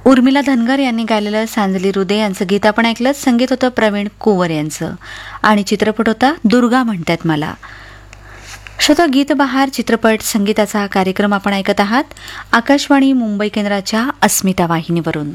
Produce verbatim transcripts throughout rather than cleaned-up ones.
उर्मिला धनगर यांनी गायलेलं सांजली हृदय यांचं गीत आपण ऐकलं. संगीत होतं प्रवीण कुंवर यांचं आणि चित्रपट होता दुर्गा म्हणतात मला. श्रोता, गीत बहार चित्रपट संगीताचा हा कार्यक्रम आपण ऐकत आहात आकाशवाणी मुंबई केंद्राच्या अस्मिता वाहिनीवरून.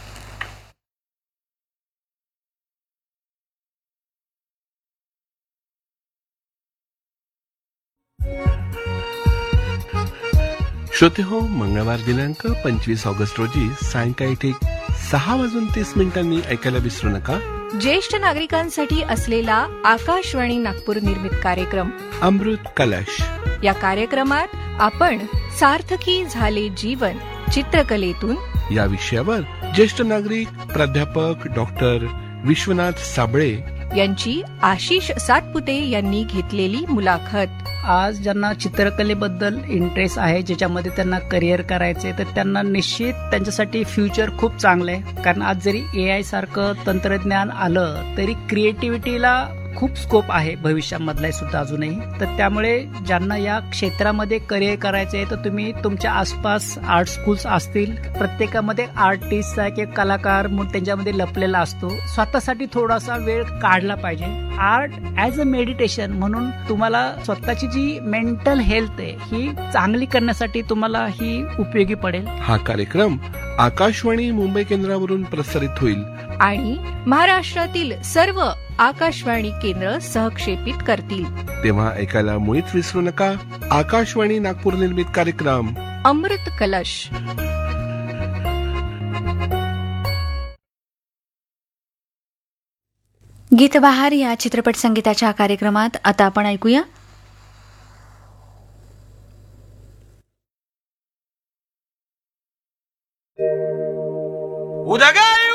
श्रोते हो, मंगळवार दिनांक पंचवीस ऑगस्ट रोजी सायंकाळी ठीक सहा वाजून तीस मिनिटांनी ऐकायला विसरू नका ज्येष्ठ नागरिकांसाठी असलेला आकाशवाणी नागपूर निर्मित कार्यक्रम अमृत कलश. या कार्यक्रमात आपण सार्थकी झाले जीवन चित्रकलेतून या विषयावर ज्येष्ठ नागरिक प्राध्यापक डॉक्टर विश्वनाथ साबळे यांची आशिष सातपुते यांनी घेतलेली मुलाखत. आज ज्यांना चित्रकलेबद्दल इंटरेस्ट आहे, ज्याच्यामध्ये त्यांना करिअर करायचे, तर त्यांना निश्चित त्यांच्यासाठी फ्युचर खूप चांगलं आहे. कारण आज जरी ए आय सारखं तंत्रज्ञान आलं तरी क्रिएटिव्हिटीला खूप स्कोप आहे भविष्यामधला सुद्धा अजूनही. तर त्यामुळे ज्यांना या क्षेत्रामध्ये करिअर करायचे आहे तर तुम्ही तुमच्या आसपास आर्ट स्कूल्स असतील, प्रत्येकामध्ये आर्टिस्ट आहे किंवा कलाकार म्हणून त्यांच्यामध्ये लपलेला असतो. स्वतःसाठी थोडासा वेळ काढला पाहिजे. आर्ट ऍज अ मेडिटेशन म्हणून तुम्हाला स्वतःची जी मेंटल हेल्थ आहे ही चांगली करण्यासाठी तुम्हाला ही उपयोगी पडेल. हा कार्यक्रम आकाशवाणी मुंबई केंद्रावरून प्रसारित होईल आणि महाराष्ट्रातील सर्व आकाशवाणी केंद्र सहक्षेपित करतील. तेव्हा ऐकायला मुळीच विसरू नका आकाशवाणी नागपूर निर्मित कार्यक्रम अमृत कलश. गीतबहार या चित्रपट संगीताच्या कार्यक्रमात आता आपण ऐकूया उदगार